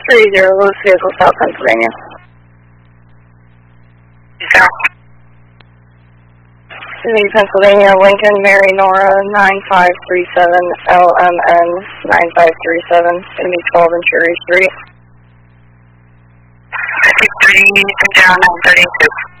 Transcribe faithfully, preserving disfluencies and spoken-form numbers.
three zero, Louis Vehicle, South Pennsylvania. Yeah. City, Pennsylvania, Lincoln, Mary, Nora, nine five three seven, L M N, nine five three seven, going to be twelve and Cherry Street. fifty-three, down nine thirty-two.